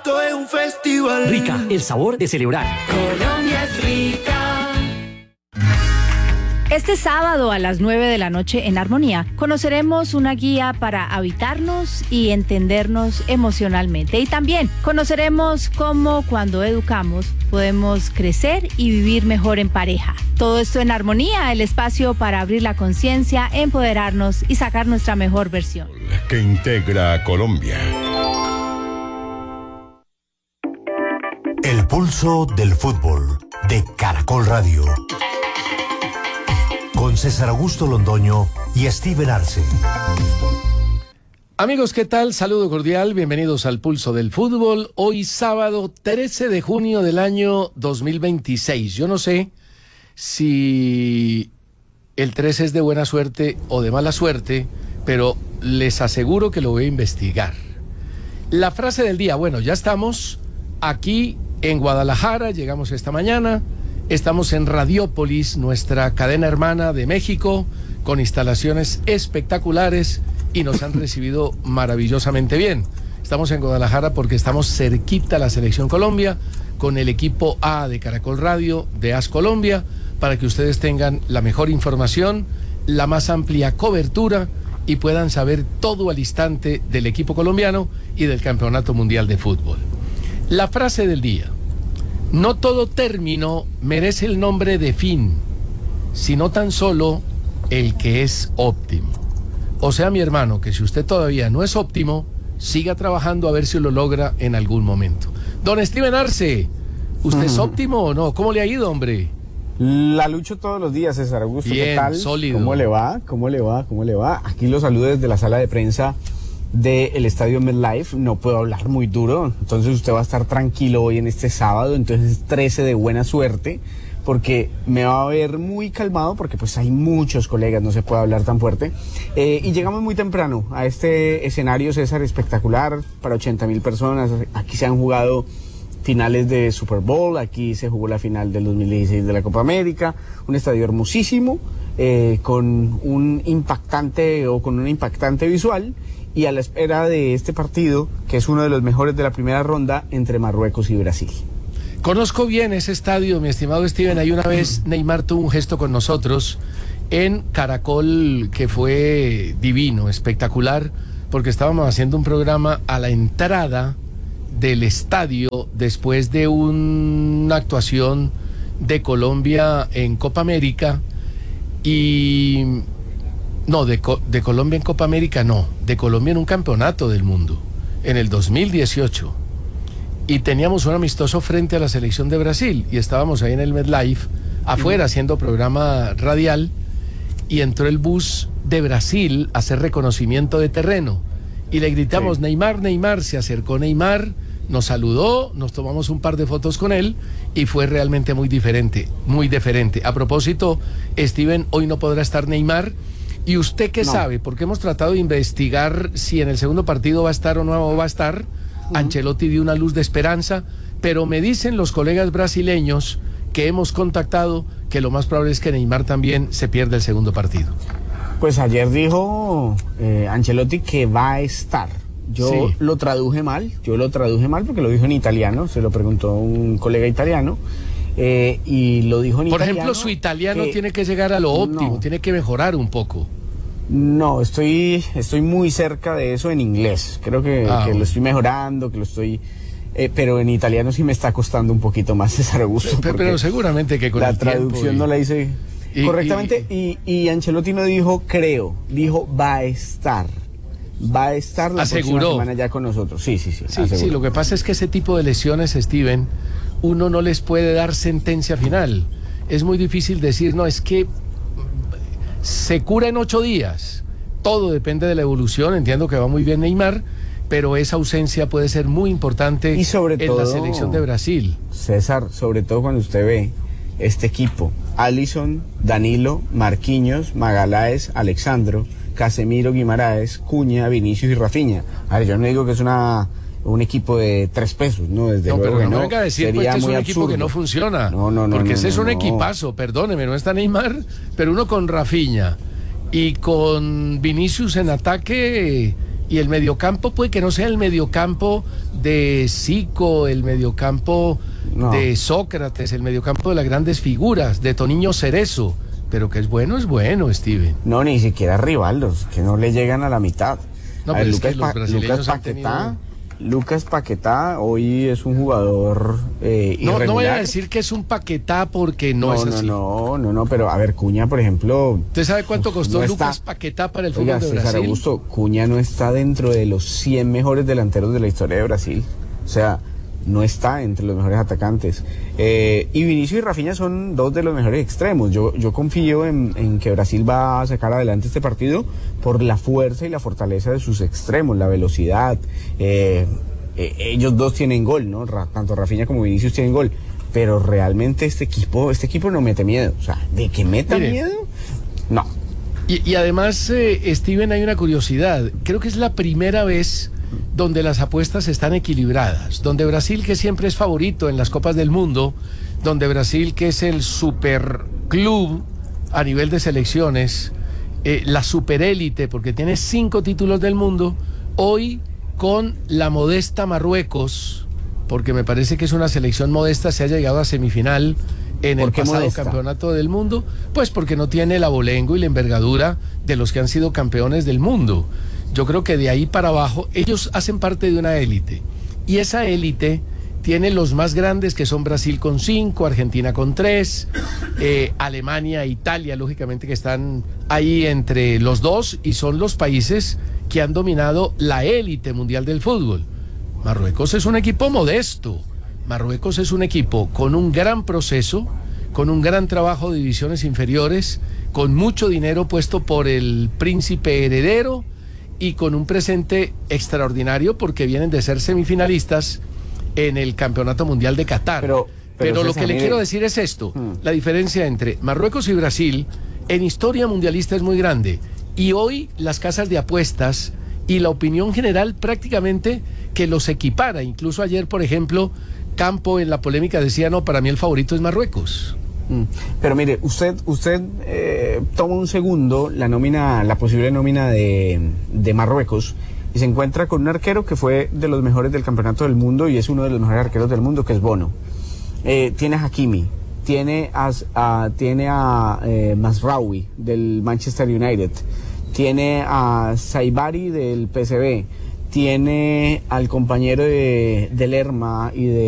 esto es un festival. Rica, el sabor de celebrar. Colombia es rica. Este sábado a las 9 de la noche en Armonía conoceremos una guía para habitarnos y entendernos emocionalmente. Y también conoceremos cómo cuando educamos podemos crecer y vivir mejor en pareja. Todo esto en Armonía, el espacio para abrir la conciencia, empoderarnos y sacar nuestra mejor versión. Que integra a Colombia. El pulso del fútbol de Caracol Radio. Con César Augusto Londoño y Steven Arce. Amigos, ¿qué tal? Saludo cordial, bienvenidos al Pulso del Fútbol. Hoy sábado 13 de junio del año 2026. Yo no sé si el 13 es de buena suerte o de mala suerte, pero les aseguro que lo voy a investigar. La frase del día, bueno, ya estamos aquí en Guadalajara, llegamos esta mañana. Estamos en Radiópolis, nuestra cadena hermana de México, con instalaciones espectaculares y nos han recibido maravillosamente bien. Estamos en Guadalajara porque estamos cerquita a la Selección Colombia, con el equipo A de Caracol Radio, de AS Colombia, para que ustedes tengan la mejor información, la más amplia cobertura y puedan saber todo al instante del equipo colombiano y del Campeonato Mundial de Fútbol. La frase del día. No todo término merece el nombre de fin, sino tan solo el que es óptimo. O sea, mi hermano, que si usted todavía no es óptimo, siga trabajando a ver si lo logra en algún momento. Don Steven Arce, ¿usted es óptimo o no? ¿Cómo le ha ido, hombre? La lucho todos los días, César Augusto. Bien, ¿qué tal? sólido. ¿Cómo le va? ¿Cómo le va? ¿Cómo le va? Aquí los saludo desde la sala de prensa del Estadio MetLife. No puedo hablar muy duro, entonces usted va a estar tranquilo hoy en este sábado, entonces 13 de buena suerte, porque me va a ver muy calmado, porque pues hay muchos colegas, no se puede hablar tan fuerte, y llegamos muy temprano a este escenario, César, espectacular, para 80,000 personas. Aquí se han jugado finales de Super Bowl, aquí se jugó la final del 2016 de la Copa América, un estadio hermosísimo, con un impactante visual, y a la espera de este partido, que es uno de los mejores de la primera ronda entre Marruecos y Brasil. Conozco bien ese estadio, mi estimado Steven. Ahí una vez Neymar tuvo un gesto con nosotros en Caracol que fue divino, espectacular, porque estábamos haciendo un programa a la entrada del estadio después de una actuación de Colombia en Copa América y... No, de Colombia en Copa América no, de Colombia en un campeonato del mundo, en el 2018. Y teníamos un amistoso frente a la selección de Brasil y estábamos ahí en el MetLife, afuera haciendo programa radial, y entró el bus de Brasil a hacer reconocimiento de terreno. Y le gritamos, sí. Neymar, Neymar, se acercó Neymar, nos saludó, nos tomamos un par de fotos con él y fue realmente muy diferente, muy diferente. A propósito, Steven, hoy no podrá estar Neymar. ¿Y usted qué sabe? Porque hemos tratado de investigar si en el segundo partido va a estar o no va a estar. Ancelotti dio una luz de esperanza, pero me dicen los colegas brasileños que hemos contactado que lo más probable es que Neymar también se pierda el segundo partido. Pues ayer dijo Ancelotti que va a estar. Yo lo traduje mal porque lo dijo en italiano, se lo preguntó un colega italiano. Y lo dijo en italiano. Por ejemplo, su italiano tiene que llegar a lo óptimo, tiene que mejorar un poco. No, estoy muy cerca de eso en inglés. Creo que lo estoy mejorando, que lo estoy... pero en italiano sí me está costando un poquito más, César Augusto. Pero seguramente que con la el traducción no la hice correctamente. Y Ancelotti no dijo creo, dijo va a estar. Va a estar la próxima semana ya con nosotros. Sí, lo que pasa es que ese tipo de lesiones, Steven, uno no les puede dar sentencia final. Es muy difícil decir, no, es que se cura en 8 días. Todo depende de la evolución. Entiendo que va muy bien Neymar, pero esa ausencia puede ser muy importante y sobre en todo, la selección de Brasil. César, sobre todo cuando usted ve este equipo, Alisson, Danilo, Marquinhos, Magaláes, Alexandro, Casemiro, Guimaraes, Cuña, Vinicius y Rafinha. A ver, yo no digo que es un equipo de 3 pesos, ¿no? Desde luego pero que no venga a decir pues, que es un equipo que no funciona. Porque ese es un equipazo, perdóneme, no está Neymar, pero uno con Rafinha y con Vinicius en ataque Y el mediocampo puede que no sea el mediocampo de Zico, el mediocampo de Sócrates, el mediocampo de las grandes figuras, de Toniño Cerezo, pero que es bueno, Steven. No, ni siquiera Rivaldos, que no le llegan a la mitad. No, pero es que los brasileños han tenido... Lucas Paquetá hoy es un jugador irregular. No voy a decir que es un Paquetá porque no es así. No, pero a ver, Cuña, por ejemplo... ¿Usted sabe cuánto costó Lucas Paquetá para el fútbol de Brasil? Augusto, Cuña no está dentro de los 100 mejores delanteros de la historia de Brasil. O sea, no está entre los mejores atacantes. Y Vinicius y Rafinha son dos de los mejores extremos. Yo confío en que Brasil va a sacar adelante este partido por la fuerza y la fortaleza de sus extremos, la velocidad. Ellos dos tienen gol, ¿no? Tanto Rafinha como Vinicius tienen gol. Pero realmente este equipo no mete miedo. O sea, ¿de que meta miedo? No. Y además, Steven, hay una curiosidad. Creo que es la primera vez donde las apuestas están equilibradas, donde Brasil, que siempre es favorito en las Copas del Mundo, donde Brasil, que es el superclub a nivel de selecciones, la superélite, porque tiene 5 títulos del mundo, hoy con la modesta Marruecos, porque me parece que es una selección modesta, se ha llegado a semifinal en el pasado modesta? Campeonato del mundo, pues porque no tiene el abolengo y la envergadura de los que han sido campeones del mundo. Yo creo que de ahí para abajo ellos hacen parte de una élite, y esa élite tiene los más grandes, que son Brasil con 5, Argentina con 3, Alemania e Italia, lógicamente, que están ahí entre los dos, y son los países que han dominado la élite mundial del fútbol. Marruecos es un equipo modesto, Marruecos es un equipo con un gran proceso, con un gran trabajo de divisiones inferiores, con mucho dinero puesto por el príncipe heredero y con un presente extraordinario porque vienen de ser semifinalistas en el Campeonato Mundial de Qatar. Pero lo que le quiero decir es esto, la diferencia entre Marruecos y Brasil en historia mundialista es muy grande, y hoy las casas de apuestas y la opinión general prácticamente que los equipara. Incluso ayer, por ejemplo, Campo en la polémica decía, no, para mí el favorito es Marruecos. Pero mire, usted toma un segundo la posible nómina de Marruecos y se encuentra con un arquero que fue de los mejores del campeonato del mundo y es uno de los mejores arqueros del mundo, que es Bono. Tiene a Hakimi, tiene a Mazraoui del Manchester United, tiene a Saibari del PSV, tiene al compañero de Lerma y de